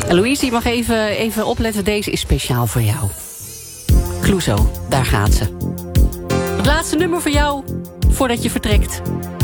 En Louise, je mag even opletten. Deze is speciaal voor jou. Clouseau, daar gaat ze. Het laatste nummer voor jou, voordat je vertrekt.